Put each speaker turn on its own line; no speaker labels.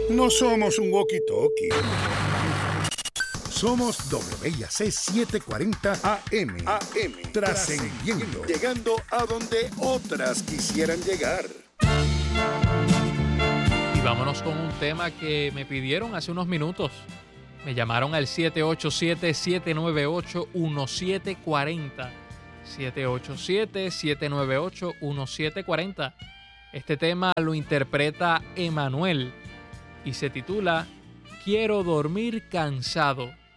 No somos un walkie-talkie. Somos WIAC 740 AM. Trascendiendo. Llegando a donde otras quisieran llegar.
Y vámonos con un tema que me pidieron hace unos minutos. Me llamaron al 787-798-1740. 787-798-1740. Este tema lo interpreta Emanuel y se titula Quiero dormir cansado.